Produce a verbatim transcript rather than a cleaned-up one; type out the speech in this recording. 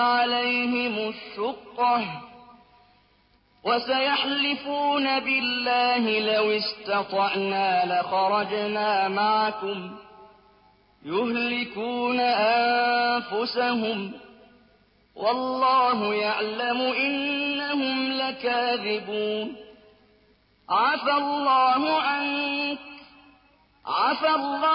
عَلَيْهِمُ الشُّقَّةُ وَسَيَحْلِفُونَ بِاللَّهِ لَوِ اسْتَطَعْنَا لَخَرَجْنَا مَعَكُمْ يُهْلِكُونَ أَنفُسَهُمْ وَاللَّهُ يَعْلَمُ إِنَّهُمْ لَكَاذِبُونَ عَفَا اللَّهُ عَنكَ